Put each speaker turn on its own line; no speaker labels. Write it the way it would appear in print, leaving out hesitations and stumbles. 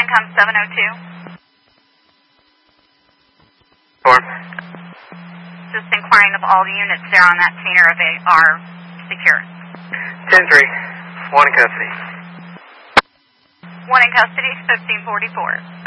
CENTCOM 702.
Form.
Just inquiring if all the units there on that scene are secure.
10-3. 1 in custody.
1 in custody, 1544.